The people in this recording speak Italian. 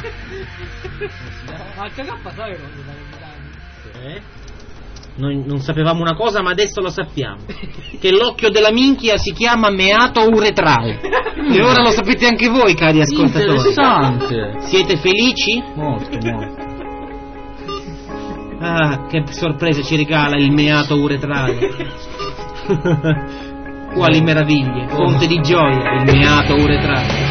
HK sai Noi non sapevamo una cosa, ma adesso lo sappiamo. Che l'occhio della minchia si chiama meato uretrale. E ora lo sapete anche voi, cari ascoltatori. Interessante. Siete felici? Molto, molto. Ah, che sorpresa ci regala il meato uretrale. Quali meraviglie, fonte di gioia, il meato uretrale.